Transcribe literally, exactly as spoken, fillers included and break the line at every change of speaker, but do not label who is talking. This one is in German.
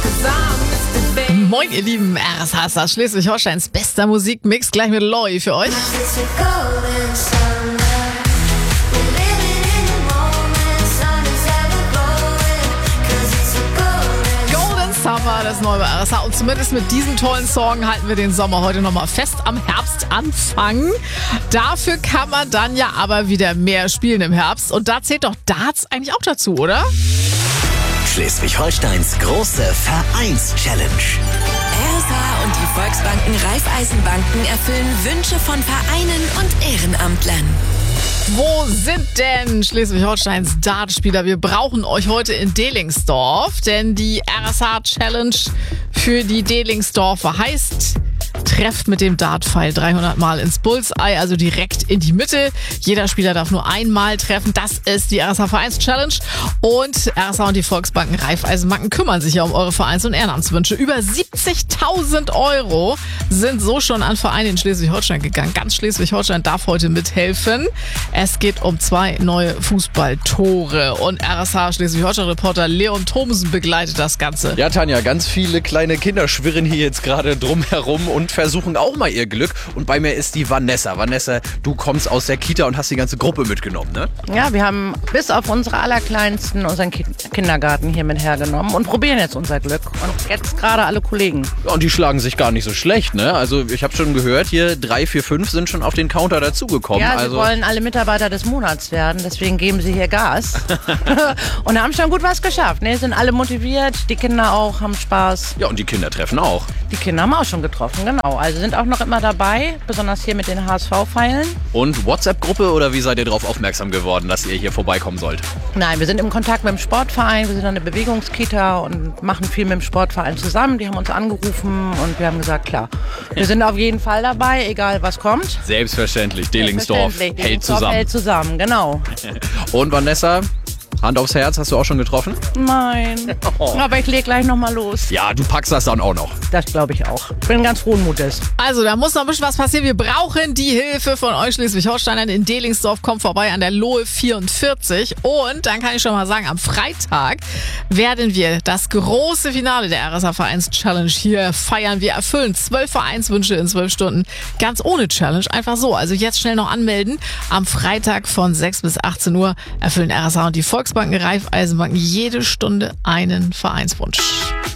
Moin ihr Lieben, R S H ist das Schleswig-Holsteins bester Musikmix, gleich mit Loi für euch. Golden Summer, das neue bei R S H, und zumindest mit diesem tollen Song halten wir den Sommer heute nochmal fest am Herbstanfang. Dafür kann man dann ja aber wieder mehr spielen im Herbst, und da zählt doch Darts eigentlich auch dazu, oder?
Schleswig-Holsteins große Vereins-Challenge.
R S H und die Volksbanken Raiffeisenbanken erfüllen Wünsche von Vereinen und Ehrenamtlern.
Wo sind denn Schleswig-Holsteins Dartspieler? Wir brauchen euch heute in Delingsdorf, denn die R S H-Challenge für die Delingsdorfer heißt: Trefft mit dem Dartpfeil dreihundert Mal ins Bullseye, also direkt in die Mitte. Jeder Spieler darf nur einmal treffen. Das ist die R S H-Vereins-Challenge. Und R S H und die Volksbanken Raiffeisenbanken kümmern sich ja um eure Vereins- und Ehrenamtswünsche. Über siebzigtausend Euro sind so schon an Vereine in Schleswig-Holstein gegangen. Ganz Schleswig-Holstein darf heute mithelfen. Es geht um zwei neue Fußballtore. Und R S H Schleswig-Holstein-Reporter Leon Thomsen begleitet das Ganze.
Ja, Tanja, ganz viele kleine Kinder schwirren hier jetzt gerade drumherum und versuchen auch mal ihr Glück. Und bei mir ist die Vanessa. Vanessa, du kommst aus der Kita und hast die ganze Gruppe mitgenommen, ne?
Ja, wir haben bis auf unsere Allerkleinsten unseren Ki- Kindergarten hier mit hergenommen und probieren jetzt unser Glück. Und jetzt gerade alle Kollegen.
Ja, und die schlagen sich gar nicht so schlecht, ne? Also ich habe schon gehört, hier drei, vier, fünf sind schon auf den Counter dazugekommen.
Ja, sie
also
wollen alle Mitarbeiter des Monats werden, deswegen geben sie hier Gas. Und haben schon gut was geschafft, ne? Sind alle motiviert, die Kinder auch, haben Spaß.
Ja, und die Kinder treffen auch.
Die Kinder haben auch schon getroffen, genau. Also sind auch noch immer dabei, besonders hier mit den H S V-Pfeilen.
Und WhatsApp-Gruppe, oder wie seid ihr darauf aufmerksam geworden, dass ihr hier vorbeikommen sollt?
Nein, wir sind im Kontakt mit dem Sportverein, wir sind eine Bewegungskita und machen viel mit dem Sportverein zusammen. Die haben uns angerufen und wir haben gesagt, klar, wir sind auf jeden Fall dabei, egal was kommt.
Selbstverständlich, Delingsdorf hält
Delingsdorf
zusammen.
hält zusammen, genau.
Und Vanessa, Hand aufs Herz, hast du auch schon getroffen?
Nein,
Oh.
aber ich leg gleich nochmal los.
Ja, du packst das dann auch noch.
Das glaube ich auch. Ich bin ganz frohen Mutes.
Also, da muss noch ein bisschen was passieren. Wir brauchen die Hilfe von euch Schleswig-Holsteinern in Delingsdorf. Kommt vorbei an der Lohe vierundvierzig. Und dann kann ich schon mal sagen, am Freitag werden wir das große Finale der R S H-Vereins-Challenge hier feiern. Wir erfüllen zwölf Vereinswünsche in zwölf Stunden. Ganz ohne Challenge. Einfach so. Also jetzt schnell noch anmelden. Am Freitag von sechs bis achtzehn Uhr erfüllen R S H und die Volksbanken Raiffeisenbanken jede Stunde einen Vereinswunsch.